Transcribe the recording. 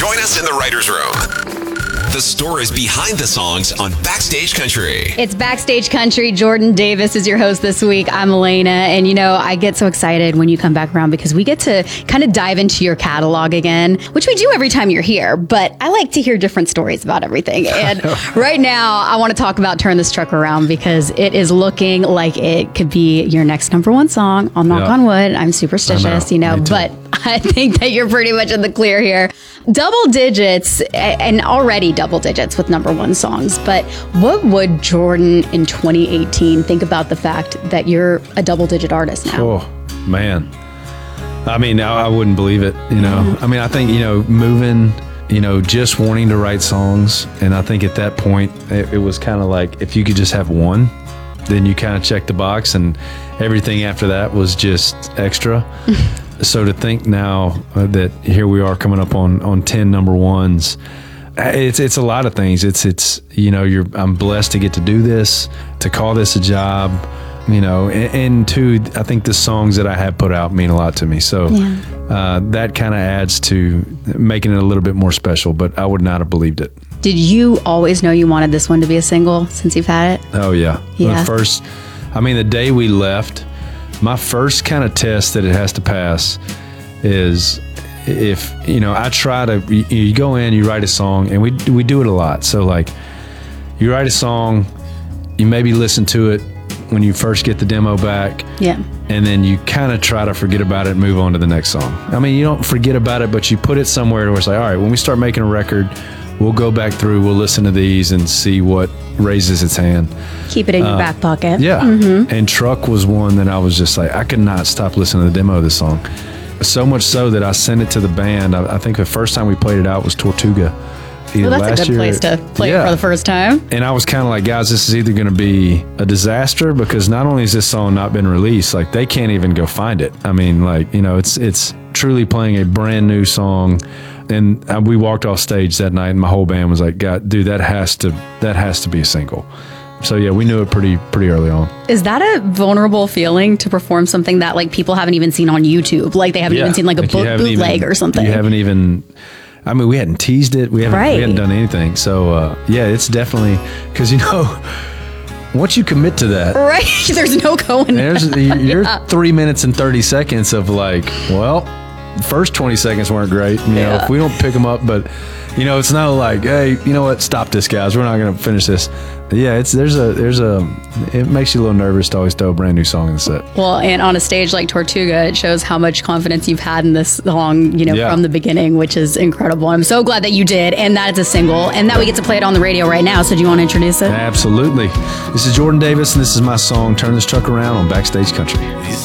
Join us in the writer's room. The stories behind the songs on Backstage Country. It's Backstage Country. Jordan Davis is your host this week. I'm Elena. And, I get so excited when you come back around because we get to kind of dive into your catalog again, which we do every time you're here. But I like to hear different stories about everything. And right now, I want to talk about Turn This Truck Around because it is looking like it could be your next #1 song. I'll knock on wood. I'm superstitious, but I think that you're pretty much in the clear here. Double digits, and already double digits with #1 songs. But what would Jordan in 2018 think about the fact that you're a double-digit artist now? Oh, man. I mean, I wouldn't believe it, Mm-hmm. I mean, I think, moving, just wanting to write songs. And I think at that point, it was kind of like, if you could just have one, then you kind of check the box, and everything after that was just extra. So to think now that here we are coming up on 10 #1s, it's a lot of things. It's I'm blessed to get to do this, to call this a job, and two, I think the songs that I have put out mean a lot to me. So that kind of adds to making it a little bit more special, but I would not have believed it. Did you always know you wanted this one to be a single since you've had it? Oh, yeah. Yeah. The day we left, my first kind of test that it has to pass is if, I try to, you go in, you write a song, and we do it a lot. So like, you write a song, you maybe listen to it when you first get the demo back. Yeah. And then you kind of try to forget about it and move on to the next song. I mean, you don't forget about it, but you put it somewhere where it's like, all right, when we start making a record, we'll go back through, we'll listen to these and see what raises its hand. Keep it in your back pocket. Yeah. Mm-hmm. And Truck was one that I was just like, I could not stop listening to the demo of this song. So much so that I sent it to the band. I think the first time we played it out was Tortuga. Well, that's a good place to play it for the first time. And I was kind of like, guys, this is either going to be a disaster because not only has this song not been released, like they can't even go find it. I mean, like, it's truly playing a brand new song. And we walked off stage that night and my whole band was like, God, dude, that has to be a single. So yeah, we knew it pretty early on. Is that a vulnerable feeling to perform something that like people haven't even seen on YouTube? Like they haven't even seen like a bootleg or something? You haven't even, we hadn't teased it. We hadn't done anything. So it's definitely, because once you commit to that, right? There's no going. You're 3 minutes and 30 seconds of like, well, the first 20 seconds weren't great. If we don't pick them up, but it's not like, hey, you know what? Stop this, guys. We're not going to finish this. Yeah, it makes you a little nervous to always throw a brand new song in the set. Well, and on a stage like Tortuga, it shows how much confidence you've had in this song, from the beginning, which is incredible. I'm so glad that you did, and that it's a single, and that we get to play it on the radio right now. So do you want to introduce it? Absolutely. This is Jordan Davis, and this is my song, Turn This Truck Around on Backstage Country.